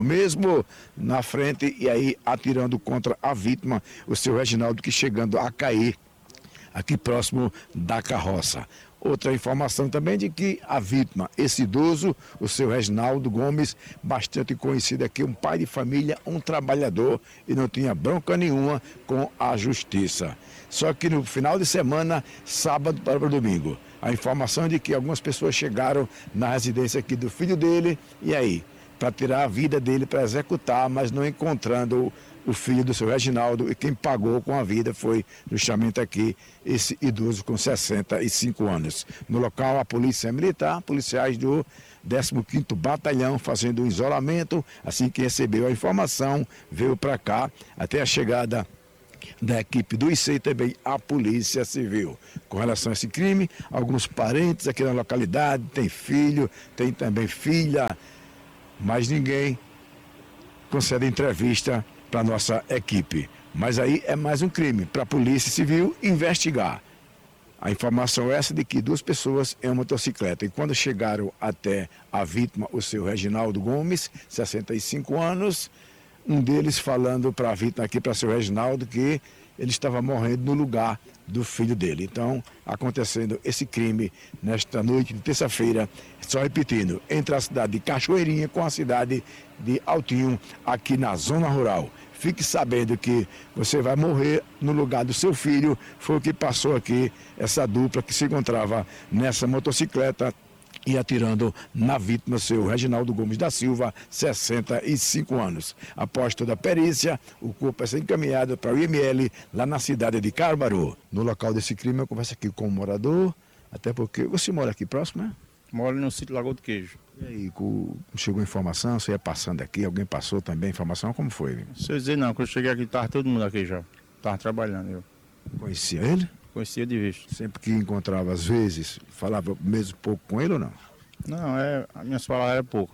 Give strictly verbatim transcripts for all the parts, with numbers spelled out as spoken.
mesmo na frente e aí atirando contra a vítima, o seu Reginaldo, que chegando a cair aqui próximo da carroça. Outra informação também de que a vítima, esse idoso, o seu Reginaldo Gomes, bastante conhecido aqui, um pai de família, um trabalhador e não tinha bronca nenhuma com a justiça. Só que no final de semana, sábado para o domingo, a informação de que algumas pessoas chegaram na residência aqui do filho dele, e aí, para tirar a vida dele, para executar, mas não encontrando o filho do seu Reginaldo, e quem pagou com a vida foi justamente aqui esse idoso com sessenta e cinco anos. No local, a polícia militar, policiais do décimo quinto Batalhão fazendo um isolamento. Assim que recebeu a informação, veio para cá até a chegada da equipe do I C E e também a Polícia Civil. Com relação a esse crime, alguns parentes aqui na localidade, tem filho, tem também filha, mas ninguém concede entrevista para a nossa equipe. Mas aí é mais um crime para a Polícia Civil investigar. A informação é essa de que duas pessoas em uma motocicleta, e quando chegaram até a vítima, o seu Reginaldo Gomes, sessenta e cinco anos, um deles falando para a vítima aqui, para o seu Reginaldo, que ele estava morrendo no lugar do filho dele. Então, acontecendo esse crime nesta noite de terça-feira, só repetindo, entre a cidade de Cachoeirinha com a cidade de Altinho, aqui na zona rural. Fique sabendo que você vai morrer no lugar do seu filho. Foi o que passou aqui essa dupla que se encontrava nessa motocicleta e atirando na vítima, seu Reginaldo Gomes da Silva, sessenta e cinco anos. Após toda a perícia, o corpo vai ser encaminhado para o I M L, lá na cidade de Caruaru. No local desse crime, eu converso aqui com o morador, até porque você mora aqui próximo, né? Moro no sítio Lagoa do Queijo. E aí, chegou informação, você ia passando aqui, alguém passou também informação, como foi? Se eu dizer não, quando eu cheguei aqui, estava todo mundo aqui já. Estava trabalhando, eu. Conhecia ele? Conhecia de vista. Sempre que encontrava, às vezes, falava mesmo pouco com ele ou não? Não, é, a minha palavras era pouca.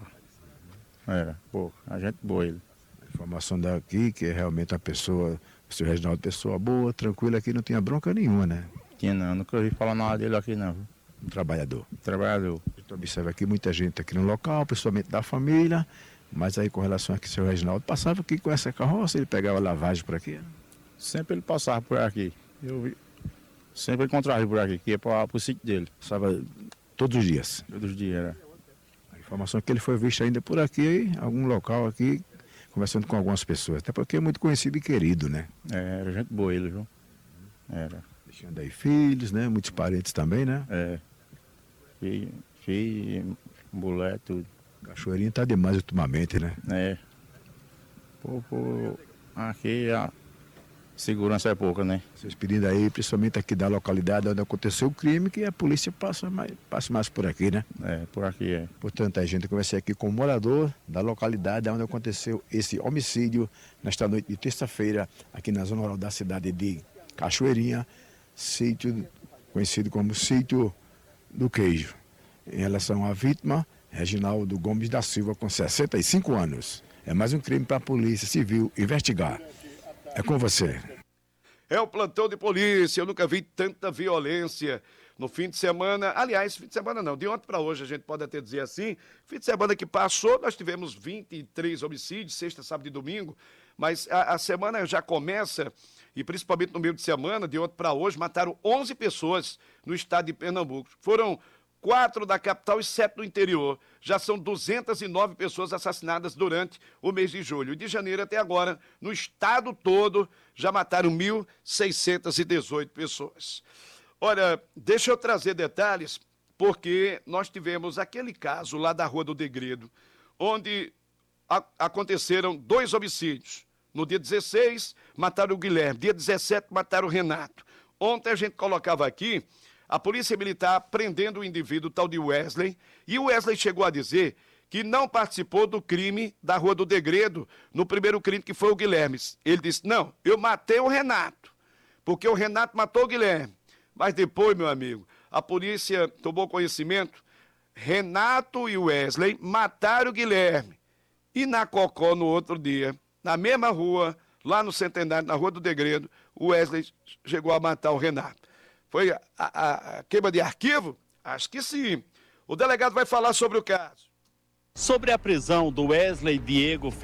Era, pouca. A gente boa ele. A informação daqui que é realmente a pessoa, o seu Reginaldo, pessoa boa, tranquila, aqui não tinha bronca nenhuma, né? Tinha não, nunca ouvi falar nada dele aqui não. Um trabalhador. Trabalhador. A gente observa aqui muita gente aqui no local, principalmente da família, mas aí com relação a que o seu Reginaldo passava aqui com essa carroça, ele pegava lavagem por aqui? Sempre ele passava por aqui. Eu vi. Sempre encontrava ele por aqui, que ia para o sítio dele. Passava todos os dias? Todos os dias, era. A informação é que ele foi visto ainda por aqui, em algum local aqui, conversando com algumas pessoas, até porque é muito conhecido e querido, né? É, era gente boa ele, viu? Era. Deixando aí filhos, né? Muitos parentes também, né? É. Filho, filho, mulher, tudo. Cachoeirinha tá demais ultimamente, né? É. Pô, pô, aqui a segurança é pouca, né? Vocês pedindo aí, principalmente aqui da localidade onde aconteceu o crime, que a polícia passa mais, passa mais por aqui, né? É, por aqui é. Portanto, a gente conversei aqui com o morador da localidade onde aconteceu esse homicídio nesta noite de terça-feira, aqui na zona rural da cidade de Cachoeirinha, sítio conhecido como Sítio do Queijo. Em relação à vítima, Reginaldo Gomes da Silva, com sessenta e cinco anos. É mais um crime para a Polícia Civil investigar. É com você. É o plantão de polícia. Eu nunca vi tanta violência no fim de semana. Aliás, fim de semana não, de ontem para hoje, a gente pode até dizer assim. Fim de semana que passou, nós tivemos vinte e três homicídios, sexta, sábado e domingo. Mas a, a semana já começa, e principalmente no meio de semana, de ontem para hoje, mataram onze pessoas no estado de Pernambuco. Foram quatro da capital e sete do interior. Já são duzentas e nove pessoas assassinadas durante o mês de julho. E de janeiro até agora, no estado todo, já mataram mil seiscentas e dezoito pessoas. Olha, deixa eu trazer detalhes, porque nós tivemos aquele caso lá da Rua do Degredo, onde a- aconteceram dois homicídios. No dia dezesseis, mataram o Guilherme. Dia dezessete, mataram o Renato. Ontem a gente colocava aqui a polícia militar prendendo o indivíduo tal de Wesley, e o Wesley chegou a dizer que não participou do crime da Rua do Degredo, no primeiro crime que foi o Guilherme. Ele disse, não, eu matei o Renato, porque o Renato matou o Guilherme. Mas depois, meu amigo, a polícia tomou conhecimento, Renato e Wesley mataram o Guilherme. E na Cocó, no outro dia, na mesma rua, lá no Centenário, na Rua do Degredo, o Wesley chegou a matar o Renato. Foi a, a, a queima de arquivo? Acho que sim. O delegado vai falar sobre o caso. Sobre a prisão do Wesley Diego